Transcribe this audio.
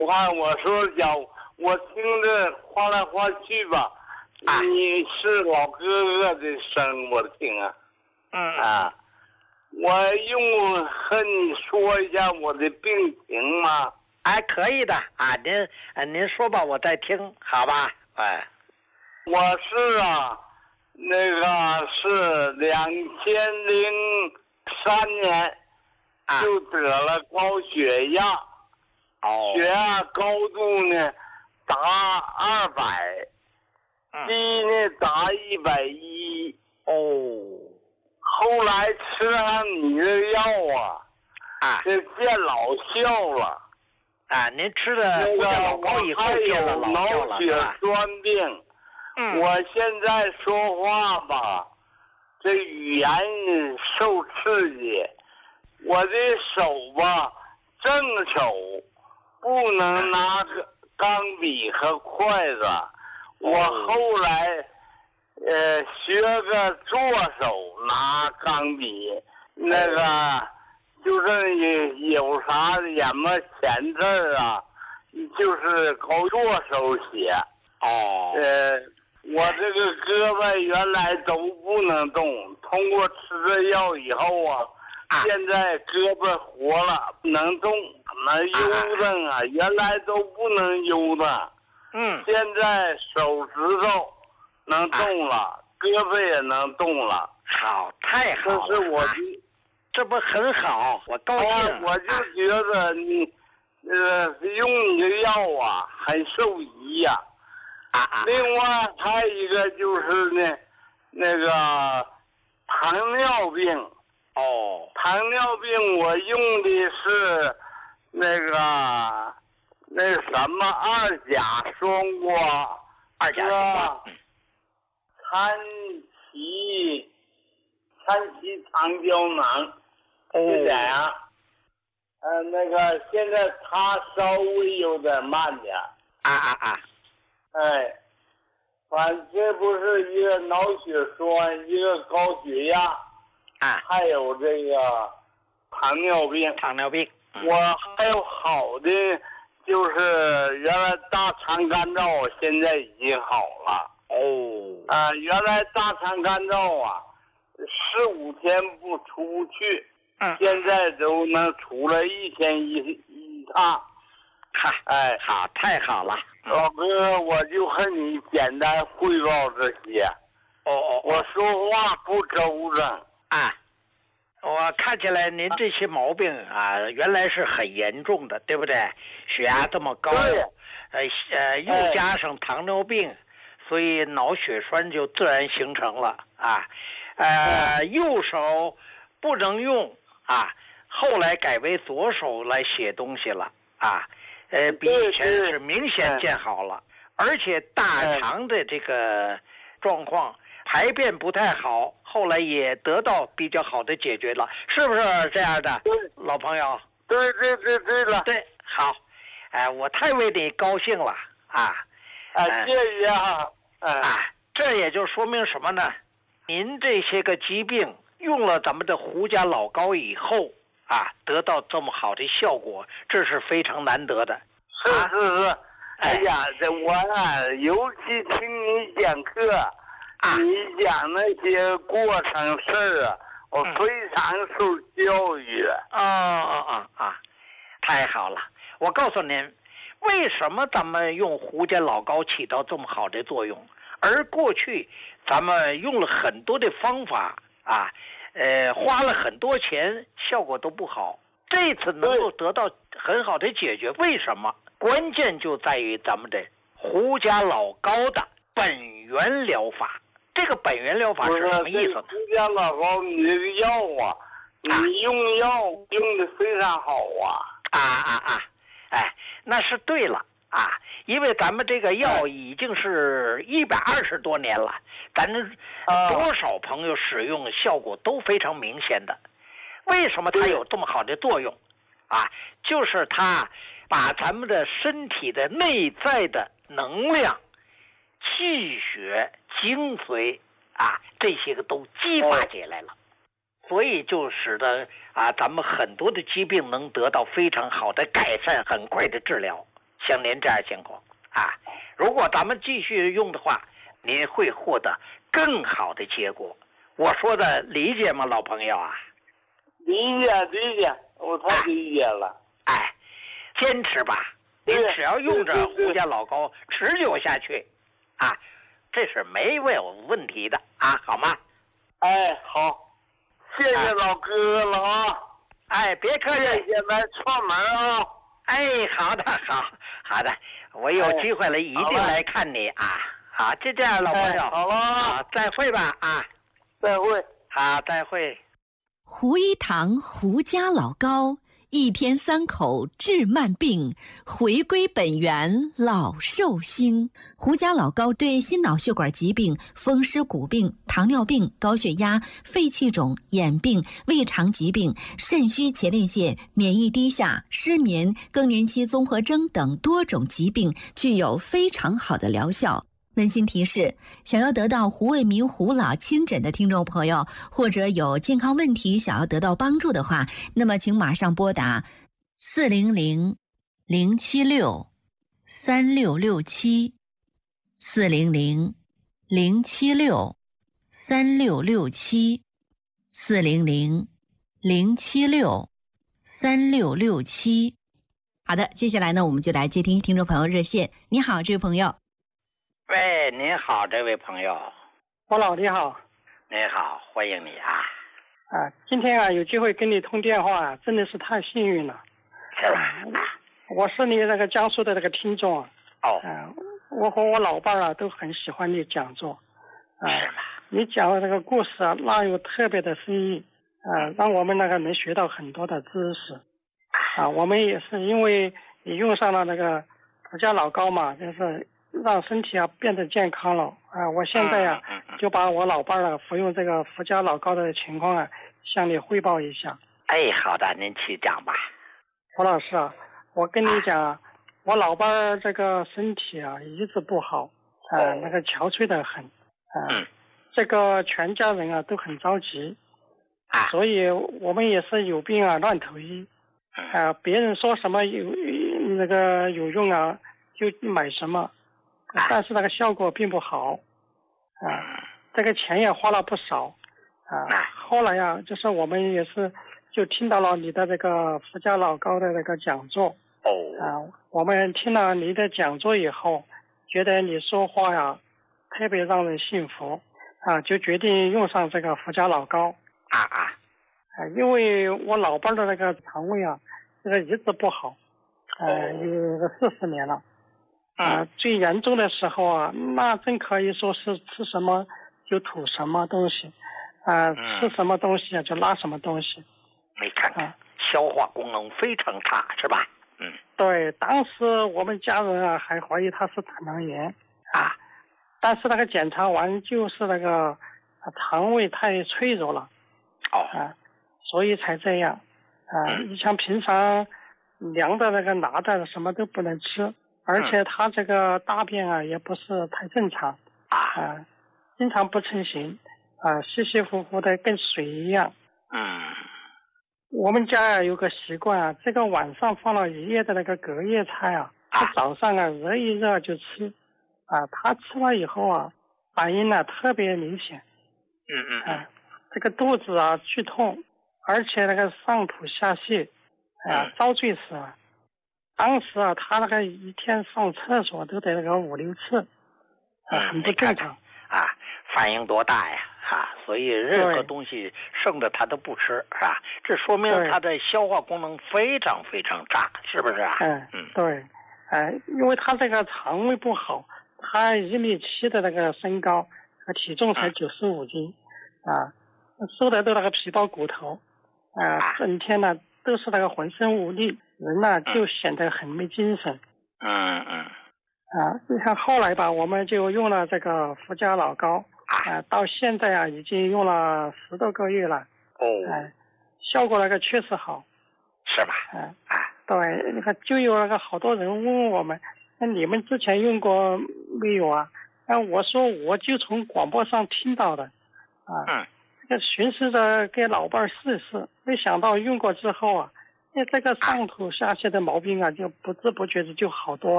我说讲，我听着哗来哗去吧，你是老哥哥的声，我听啊。我用和你说一下我的病情吗？ 可以的啊，您说吧，我在听，好吧？ 我是那个是2003年就得了高血压，血压高度呢达200，低呢达110。后来吃上你的药这见老效了。 您吃的胡家老高以后见了老效了。 脑血栓病。我现在说话吧，这语言受刺激，我的手吧，正手不能拿钢笔和筷子。我后来学个左手拿钢笔，那个就是有啥什么签字就是靠右手写。我这个胳膊原来都不能动，通过吃这药以后现在胳膊活了，能动，能悠着原来都不能悠着。现在手指头能动了，胳膊也能动了。 好，太好了！ 这是我的， 这不很好？我高兴。 我就觉得你，用你的药很受益呀。另外还有一个就是呢，那个糖尿病。糖尿病我用的是那什么2甲双胍。参旗糖胶囊。是这样。那个现在它稍微有点慢点。反正这不是一个脑血栓，一个高血压，还有这个糖尿病。我还有好的，就是原来大肠干燥，现在已经好了。原来大肠干燥15天不出去，现在都能出来1天一趟。 好，太好了。 老哥，我就和你简单汇报这些。我说话不周正。 我看起来您这些毛病原来是很严重的，对不对？血压这么高，又加上糖尿病，所以脑血栓就自然形成了右手不能用后来改为左手来写东西了比以前是明显见好了，而且大肠的这个状况排便不太好，后来也得到比较好的解决了，是不是这样的，老朋友？ 对了。 对，好，我太为你高兴了谢谢这也就说明什么呢？您这些个疾病用了咱们的胡家老高以后得到这么好的效果，这是非常难得的。 是。哎呀，我尤其听你讲课，你讲那些过程事我非常受教育。 太好了！我告诉您，为什么咱们用胡家老高起到这么好的作用，而过去咱们用了很多的方法花了很多钱，效果都不好。这次能够得到很好的解决，为什么？关键就在于咱们的胡家老高的本源疗法。这个本源疗法是什么意思呢？ 胡家老高，你这个药你用药用的非常好那是对了因为咱们这个药已经是120多年了，咱多少朋友使用效果都非常明显的。为什么它有这么好的作用就是它把咱们的身体的内在的能量、气血、精髓这些个都激发起来了，所以就使得咱们很多的疾病能得到非常好的改善，很快的治疗。 像您这样情况啊。如果咱们继续用的话，您会获得更好的结果。我说的理解吗，老朋友啊？ 理解，我太理解了。 哎，坚持吧，您只要用着胡家老高持久下去，啊，这是没有问题的啊，好吗？ 哎，好，谢谢老哥了啊！ 哎，别客气， 谢谢来串门啊！ 哎，好的，好的，我有机会了一定来看你啊！好，就这样，老朋友， 好了， 好，再会吧啊！ 再会， 好，再会。 胡一堂胡家老高，一天3口治慢病，回归本源老寿星。胡家老高对心脑血管疾病、风湿骨病、糖尿病、高血压、肺气肿、眼病、胃肠疾病、肾虚前列腺、免疫低下、失眠、更年期综合征等多种疾病具有非常好的疗效。温馨提示：想要得到胡卫民胡老亲诊的听众朋友，或者有健康问题想要得到帮助的话，那么请马上拨打400-076-3667 400-076-3667 400-076-3667。好的，接下来呢，我们就来接听听众朋友热线。你好，这位朋友。 喂，您好，这位朋友。 胡老你好。 您好，欢迎你啊。 今天啊有机会跟你通电话，真的是太幸运了。 是吧？ 我是你那个江苏的那个听众。 哦。 我和我老伴儿都很喜欢你讲座。 是吗？ 你讲的这个故事那有特别的深意。让我们能学到很多的知识。我们也是因为你用上了那个胡家老高嘛，就是让身体变得健康了。我现在就把我老伴儿服用这个胡家老高的情况向你汇报一下。 哎，好的，您请讲吧。 胡老师我跟你讲，我老伴儿这个身体一直不好，那个憔悴得很，这个全家人都很着急，所以我们也是有病乱投医，别人说什么有用就买什么，但是那个效果并不好，这个钱也花了不少，后来就是我们也是就听到了你的这个胡家老高的那个讲座，我们听了你的讲座以后，觉得你说话特别让人信服，就决定用上这个胡家老高，因为我老伴的那个肠胃这个一直不好，有个40年了。最严重的时候那真可以说是吃什么就吐什么东西，吃什么东西就拉什么东西。 没看看，消化功能非常差，是吧？ 对，当时我们家人还怀疑他是胆囊炎，但是那个检查完就是那个肠胃太脆弱了，所以才这样。你像平常凉的那个拿的什么都不能吃。而且他这个大便也不是太正常，经常不成形，稀稀糊糊的跟水一样。我们家有个习惯这个晚上放了一夜的那个隔夜菜他早上热一热就吃，他吃了以后反应特别明显。这个肚子剧痛，而且那个上吐下泻，遭罪时当时他那个一天上厕所都得那个5-6次，很不正常反应多大呀所以任何东西剩的他都不吃这说明他的消化功能非常非常差，是不是对，因为他这个肠胃不好，他1.7米的那个身高和体重才95斤瘦的都那个皮包骨头整天都是那个浑身无力，人就显得很没精神。你看后来吧，我们就用了这个胡家老高，到现在已经用了10多个月了。效果确实好。 是吧？ 对，你看就有好多人问我们，那你们之前用过没有我说我就从广播上听到的寻思着给老伴儿试一试，没想到用过之后那这个上吐下泻的毛病啊，就不知不觉的就好多